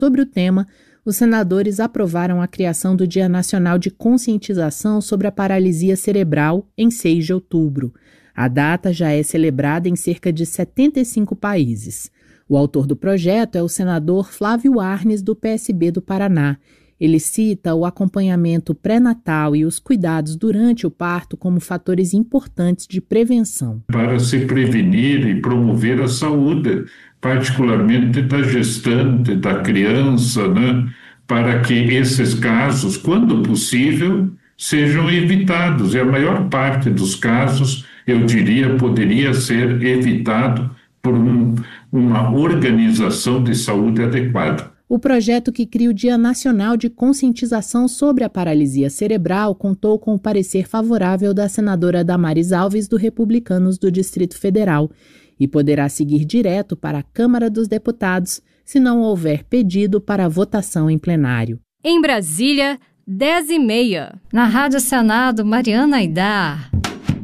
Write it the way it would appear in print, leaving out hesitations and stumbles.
Sobre o tema, os senadores aprovaram a criação do Dia Nacional de Conscientização sobre a Paralisia Cerebral em 6 de outubro. A data já é celebrada em cerca de 75 países. O autor do projeto é o senador Flávio Arnes, do PSB do Paraná. Ele cita o acompanhamento pré-natal e os cuidados durante o parto como fatores importantes de prevenção. Para se prevenir e promover a saúde, particularmente da gestante, da criança, né? Para que esses casos, quando possível, sejam evitados. E a maior parte dos casos, eu diria, poderia ser evitado por uma organização de saúde adequada. O projeto que cria o Dia Nacional de Conscientização sobre a Paralisia Cerebral contou com o parecer favorável da senadora Damares Alves, do Republicanos do Distrito Federal, e poderá seguir direto para a Câmara dos Deputados, se não houver pedido para votação em plenário. Em Brasília, 10h30. Na Rádio Senado, Mariana Aidar.